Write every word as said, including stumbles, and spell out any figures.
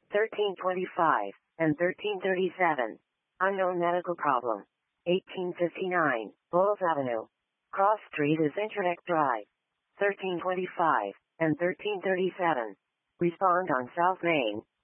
thirteen twenty-five, and thirteen thirty-seven. Unknown medical problem. eighteen fifty-nine, Bowles Avenue. Cross Street is Internet Drive. thirteen twenty-five, and thirteen thirty-seven. Respond on South Main.